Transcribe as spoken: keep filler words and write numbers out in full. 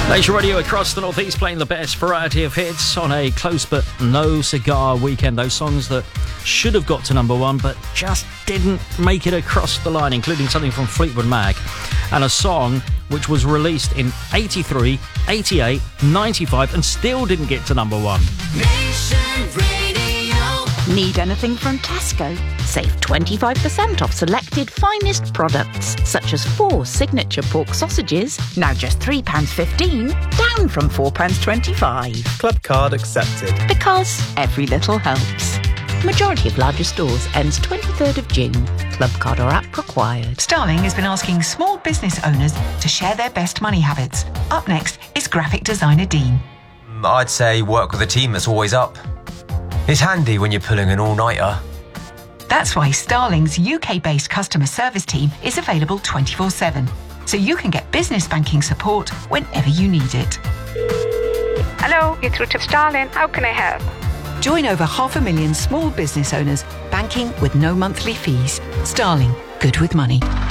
Nation Radio across the Northeast playing the best variety of hits on a close but no cigar weekend. Those songs that should have got to number one but just didn't make it across the line, including something from Fleetwood Mac and a song which was released in eighty-three, eighty-eight, ninety-five and still didn't get to number one. Nation Radio. Need anything from Tesco? Save twenty-five percent off selected finest products, such as four signature pork sausages, now just three pounds fifteen, down from four pounds twenty-five. Club card accepted. Because every little helps. Majority of larger stores ends twenty-third of June. Club card or app required. Starling has been asking small business owners to share their best money habits. Up next is graphic designer Dean. I'd say work with a team that's always up. It's handy when you're pulling an all-nighter. That's why Starling's U K-based customer service team is available twenty-four seven, so you can get business banking support whenever you need it. Hello, you're through to Starling. How can I help? Join over half a million small business owners banking with no monthly fees. Starling, good with money.